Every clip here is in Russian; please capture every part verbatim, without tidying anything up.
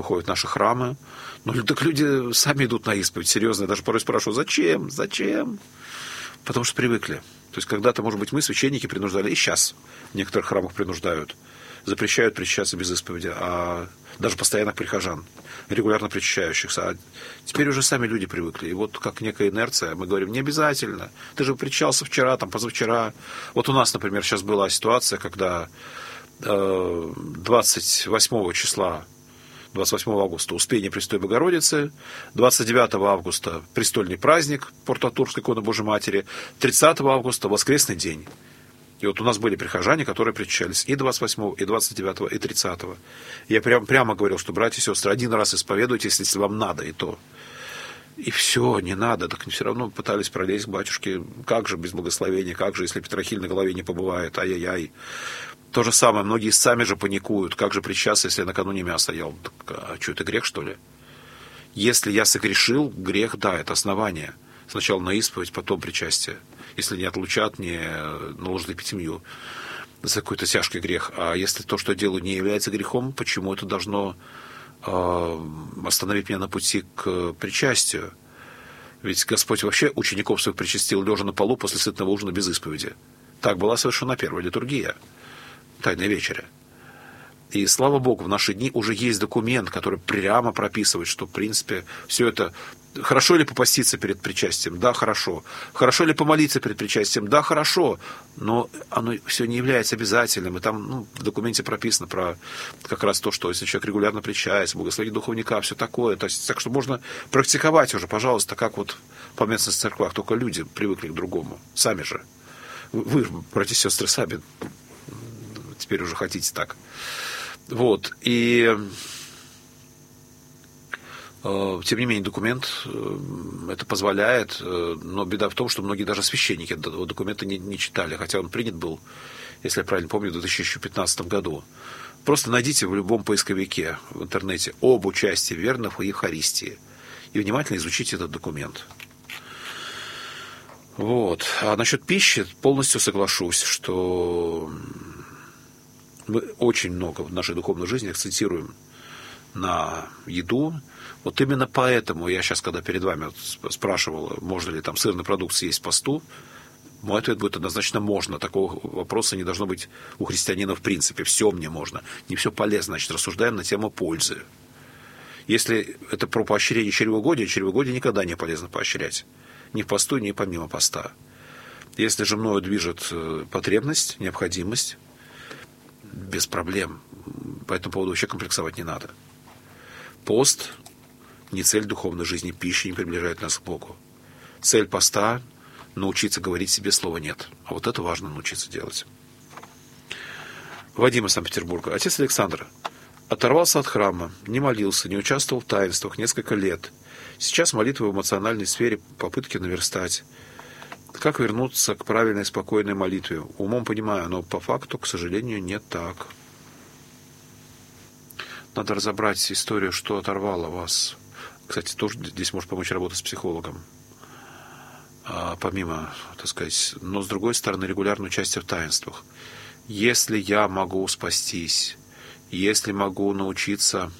ходят в наши храмы. Ну, так люди сами идут на исповедь, серьезно. Я даже порой спрашиваю, зачем, зачем? Потому что привыкли. То есть когда-то, может быть, мы, священники, принуждали, и сейчас в некоторых храмах принуждают, запрещают причащаться без исповеди, а даже постоянных прихожан, регулярно причащающихся. А теперь уже сами люди привыкли. И вот как некая инерция, мы говорим, не обязательно. Ты же причащался вчера, там, позавчера. Вот у нас, например, сейчас была ситуация, когда э, двадцать восьмого числа, двадцать восьмого августа Успение Пресвятой Богородицы, двадцать девятого августа престольный праздник Порто-Турской иконы Божьей Матери, тридцатого августа воскресный день. И вот у нас были прихожане, которые причащались и двадцать восьмого, и двадцать девятого, и тридцатого. Я прям, прямо говорил, что, братья и сестры, один раз исповедуйтесь, если вам надо, и то. И все, не надо. Так все равно пытались пролезть к батюшке. Как же без благословения, как же, если Петрохиль на голове не побывает, ай-яй-яй. То же самое, многие сами же паникуют. Как же причастаться, если я накануне мясо ел? Так, а что, это грех, что ли? Если я согрешил, грех, да, это основание. Сначала на исповедь, потом причастие. Если не отлучат, не наложат эпитемию за какой-то тяжкий грех. А если то, что я делаю, не является грехом, почему это должно э, остановить меня на пути к причастию? Ведь Господь вообще учеников своих причастил лежа на полу после сытного ужина без исповеди. Так была совершена первая литургия, Тайная вечеря. И, слава Богу, в наши дни уже есть документ, который прямо прописывает, что, в принципе, все это... Хорошо ли попаститься перед причастием? Да, хорошо. Хорошо ли помолиться перед причастием? Да, хорошо. Но оно все не является обязательным. И там ну, в документе прописано про как раз то, что если человек регулярно причащается, благословение духовника, все такое. То есть, так что можно практиковать уже, пожалуйста, как вот по местных церквах. Только люди привыкли к другому. Сами же. Вы, братья и сестры, сами теперь уже хотите так. Вот. И... Тем не менее, документ это позволяет, но беда в том, что многие даже священники этого документа не, не читали, хотя он принят был, если я правильно помню, в две тысячи пятнадцатом году. Просто найдите в любом поисковике в интернете об участии верных в Евхаристии и внимательно изучите этот документ. Вот. А насчет пищи полностью соглашусь, что мы очень много в нашей духовной жизни акцентируем на еду. Вот именно поэтому я сейчас, когда перед вами вот спрашивал, можно ли там сырный продукт съесть в посту, мой ответ будет однозначно можно. Такого вопроса не должно быть у христианина в принципе. Все мне можно. Не все полезно. Значит, рассуждаем на тему пользы. Если это про поощрение чревоугодия, чревоугодие никогда не полезно поощрять. Ни в посту, ни помимо поста. Если же мною движет потребность, необходимость, без проблем. По этому поводу вообще комплексовать не надо. Пост не цель духовной жизни, пища не приближает нас к Богу. Цель поста – научиться говорить себе слово «нет». А вот это важно научиться делать. Вадим из Санкт-Петербурга. Отец Александр оторвался от храма, не молился, не участвовал в таинствах несколько лет. Сейчас молитвы в эмоциональной сфере, попытки наверстать. Как вернуться к правильной, спокойной молитве? Умом понимаю, но по факту, к сожалению, не так. Надо разобрать историю, что оторвало вас. Кстати, тоже здесь может помочь работа с психологом. А, помимо, так сказать, но с другой стороны, регулярное участие в таинствах. Если я могу спастись, если могу научиться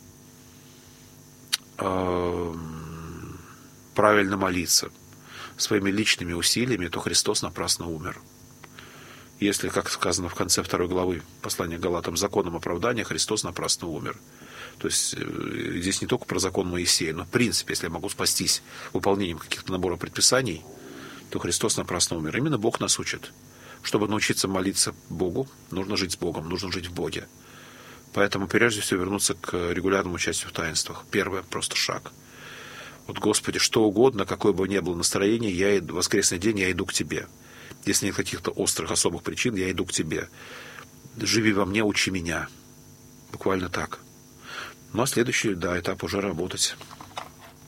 э, правильно молиться своими личными усилиями, то Христос напрасно умер. Если, как сказано в конце второй главы послания к Галатам, законом оправдания Христос напрасно умер. То есть здесь не только про закон Моисея, но в принципе, если я могу спастись выполнением каких-то наборов предписаний, то Христос напрасно умер. Именно Бог нас учит. Чтобы научиться молиться Богу, нужно жить с Богом, нужно жить в Боге. Поэтому прежде всего вернуться к регулярному участию в таинствах. Первый просто шаг. Вот, Господи, что угодно, какое бы ни было настроение, я иду, воскресный день я иду к Тебе. Если нет каких-то острых, особых причин, я иду к Тебе. Живи во мне, учи меня. Буквально так. Ну, а следующий, да, этап уже работать.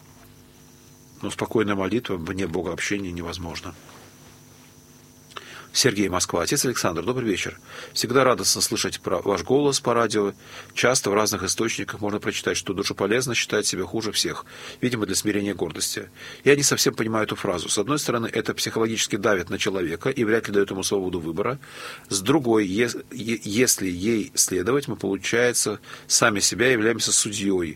Но спокойная молитва вне богообщения невозможна. Сергей, Москва. Отец Александр, добрый вечер. Всегда радостно слышать про ваш голос по радио. Часто в разных источниках можно прочитать, что душеполезно считать себя хуже всех. Видимо, для смирения и гордости. Я не совсем понимаю эту фразу. С одной стороны, это психологически давит на человека и вряд ли дает ему свободу выбора. С другой, если ей следовать, мы, получается, сами себя являемся судьей.